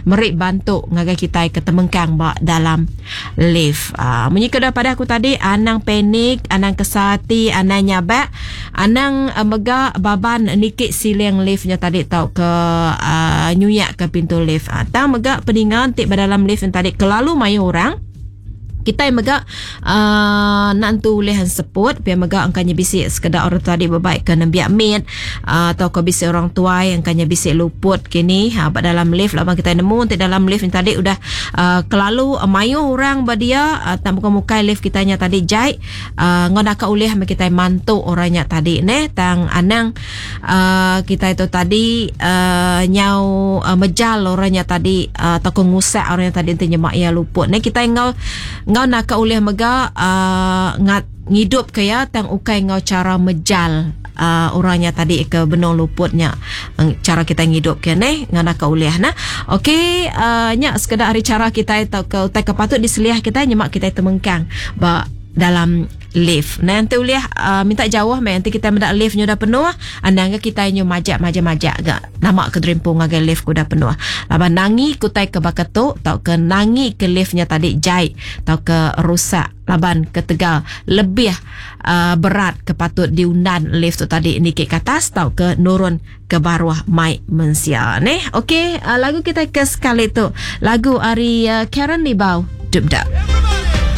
merik bantu ngagai kita ketemengkang ba dalam lift. Menyika daripada aku tadi, anang panik, anang kesati, anang nyabak, anang megak baban nikit siling liftnya tadi tau ke nyuyak ke pintu lift. Tang megak peningan tik dalam lift yang tadi kelalu mayu orang. Kita yang megak nak tu lehan seput biar megak angkanya bisik sekedar orang tadi berbaik ke nembiak mit atau ke bisik orang tua yang angkanya bisik luput kini pada dalam lift lah kita nemu untuk dalam lift yang tadi udah kelalu mayu orang badia tak muka-muka lift kitanya tadi jai ngonaka ulih kita mantu orangnya tadi ne tang anang kita itu tadi nyau mejal orangnya tadi atau ngusak orangnya tadi intinya mak ya luput ne kita ngau nak ulih mega ngat ngidup kaya tang ukai ngau cara mejal orangnya tadi ke benong luputnya cara kita ngidup ke ne ngana ka ulih na okey nya sekedar hari cara kita ke utai kepatut diseliah kita nyemak kita temengkang ba dalam lift. Nanti uliah minta jawah nanti kita mendak liftnya dah penuh. Andang kita nyu majak gak nama ke drimpung agak lift ku dah penuh. Laban nangi kutai ke baketuk tau ke nangi ke liftnya tadi jai tau ke rusak. Laban ke Tegal lebih berat kepatut diundan lift tu tadi nikik ke atas tau ke nurun ke bawah mai mensia ne. Okey, lagu kita ke sekali tu. Lagu Ari Karen Libau Dubda.